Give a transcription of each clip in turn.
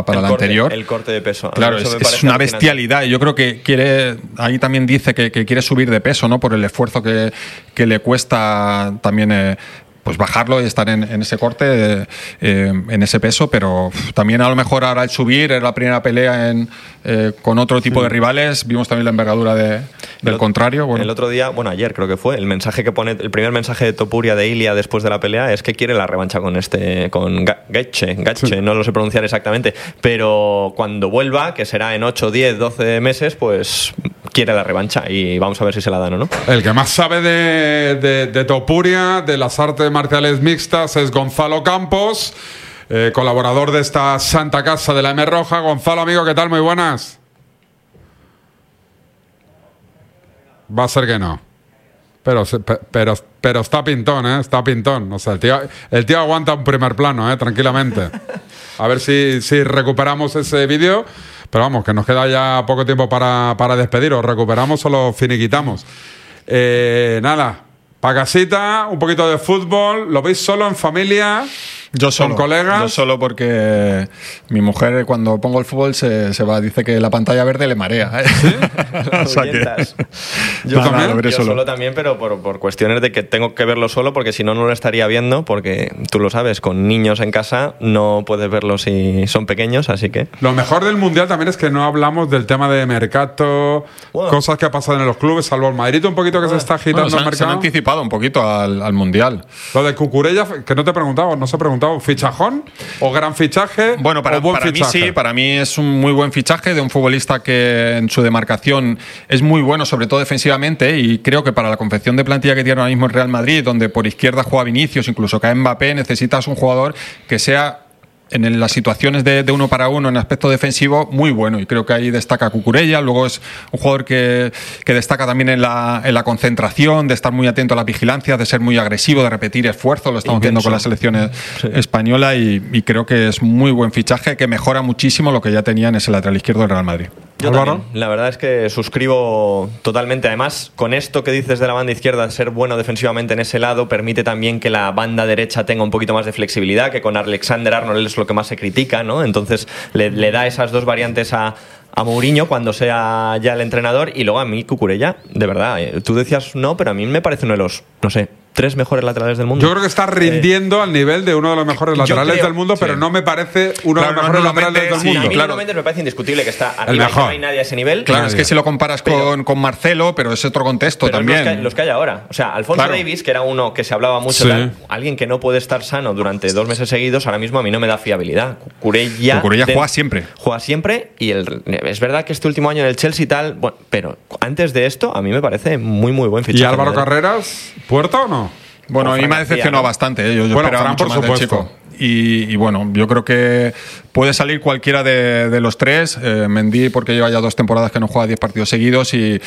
la anterior. El corte de peso. Claro, es una bestialidad. Y yo creo que ahí también dice que quiere subir de peso, ¿no? Por el esfuerzo que le cuesta también pues bajarlo y estar en ese corte, en ese peso, pero también a lo mejor ahora al subir, era la primera pelea con otro tipo de rivales, vimos también la envergadura del contrario. Bueno. El otro día, ayer creo que fue, el mensaje que pone, el primer mensaje de Topuria de Ilia después de la pelea es que quiere la revancha con Gaethje, sí. No lo sé pronunciar exactamente, pero cuando vuelva, que será en 8, 10, 12 meses, pues quiere la revancha y vamos a ver si se la dan o no. El que más sabe de Topuria, de las artes marciales mixtas, es Gonzalo Campos, colaborador de esta santa casa de la M Roja. Gonzalo, amigo, ¿qué tal? Muy buenas. Va a ser que no. Pero está pintón, está pintón. O sea, el tío aguanta un primer plano, tranquilamente. A ver si recuperamos ese vídeo. Pero vamos, que nos queda ya poco tiempo para despediros. ¿Recuperamos o lo finiquitamos? Nada, pa' casita, un poquito de fútbol. ¿Lo veis solo, en familia? Yo solo, ¿con colegas? Yo solo, porque mi mujer, cuando pongo el fútbol, se va. Dice que la pantalla verde le marea. ¿Sí? O sea yo también. Solo también, pero por cuestiones de que tengo que verlo solo, porque si no, no lo estaría viendo, porque tú lo sabes, con niños en casa no puedes verlo si son pequeños, así que... Lo mejor del Mundial también es que no hablamos del tema de mercado, cosas que ha pasado en los clubes, salvo el Madrid un poquito que se está agitando el mercado. Se han anticipado un poquito al Mundial. Lo de Cucurella, que no se preguntaba, ¿fichajón o gran fichaje? Bueno, para mí sí, para mí es un muy buen fichaje de un futbolista que en su demarcación es muy bueno, sobre todo defensivamente, y creo que para la confección de plantilla que tiene ahora mismo el Real Madrid, donde por izquierda juega Vinicius, incluso cae Mbappé, necesitas un jugador que sea en las situaciones de uno para uno en aspecto defensivo muy bueno, y creo que ahí destaca Cucurella. Luego es un jugador que destaca también en la concentración, de estar muy atento a la vigilancia, de ser muy agresivo, de repetir esfuerzos. Lo estamos viendo con la selección española, y creo que es muy buen fichaje, que mejora muchísimo lo que ya tenía en ese lateral izquierdo del Real Madrid. Yo también. La verdad es que suscribo totalmente. Además, con esto que dices de la banda izquierda, ser bueno defensivamente en ese lado, permite también que la banda derecha tenga un poquito más de flexibilidad, que con Alexander Arnold es lo que más se critica, ¿no? Entonces le da esas dos variantes a Mourinho cuando sea ya el entrenador. Y luego a mí Cucurella, de verdad, tú decías no, pero a mí me parece uno de los, 3 mejores laterales del mundo. Yo creo que está rindiendo al nivel de uno de los mejores laterales del mundo, pero no me parece uno de los mejores laterales del mundo. A mí normalmente me parece indiscutible que está arriba, y no hay nadie a ese nivel. Claro, es que si lo comparas con Marcelo, pero es otro contexto también. Los que hay ahora. O sea, Alphonso Davies, que era uno que se hablaba mucho, alguien que no puede estar sano durante 2 meses seguidos, ahora mismo a mí no me da fiabilidad. Cucurella juega siempre. Juega siempre, y es verdad que este último año en el Chelsea y tal, bueno, pero antes de esto, a mí me parece muy, muy buen fichaje. ¿Y Álvaro Carreras, puerta o no? Bueno, a mí me ha decepcionado bastante. Yo esperaba mucho más del chico. Y bueno, yo creo que puede salir cualquiera de los tres. Mendy, porque lleva ya 2 temporadas que no juega 10 partidos seguidos, y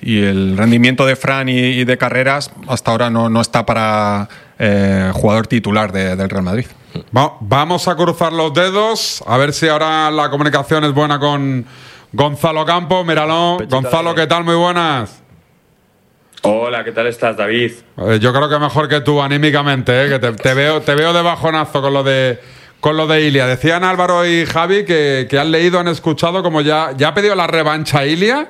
el rendimiento de Fran y de Carreras hasta ahora no está para jugador titular del Real Madrid. Vamos a cruzar los dedos, a ver si ahora la comunicación es buena con Gonzalo Campos. Míralo. Gonzalo, ¿qué tal? Muy buenas. Hola, ¿qué tal estás, David? Yo creo que mejor que tú anímicamente, que te veo de bajonazo con lo de Ilia. Decían Álvaro y Javi que han leído, han escuchado como ya ha pedido la revancha Ilia.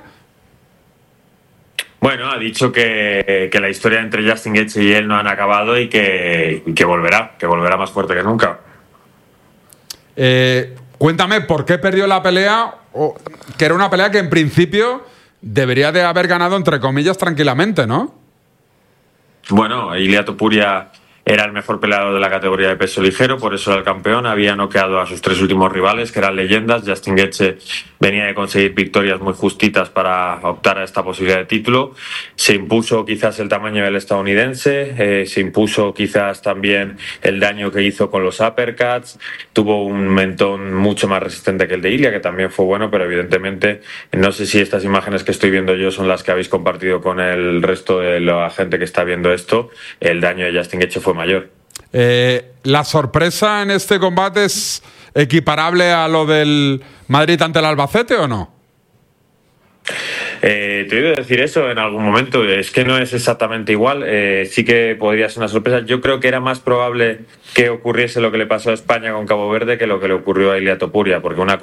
Bueno, ha dicho que la historia entre Justin Gaethje y él no han acabado, y que volverá más fuerte que nunca. Cuéntame, ¿por qué perdió la pelea? Que era una pelea que en principio debería de haber ganado, entre comillas, tranquilamente, ¿no? Bueno, Ilia Topuria era el mejor peleador de la categoría de peso ligero, por eso era el campeón. Había noqueado a sus 3 últimos rivales, que eran leyendas. Justin Gaethje venía de conseguir victorias muy justitas para optar a esta posibilidad de título. Se impuso quizás el tamaño del estadounidense, se impuso quizás también el daño que hizo con los uppercuts. Tuvo un mentón mucho más resistente que el de Ilia, que también fue bueno, pero evidentemente no sé si estas imágenes que estoy viendo yo son las que habéis compartido con el resto de la gente que está viendo esto. El daño de Justin Gaethje fue mayor. ¿La sorpresa en este combate es equiparable a lo del Madrid ante el Albacete o no? Te he oído decir eso en algún momento. Es que no es exactamente igual. Sí que podría ser una sorpresa. Yo creo que era más probable que ocurriese lo que le pasó a España con Cabo Verde que lo que le ocurrió a Ilia Topuria, porque una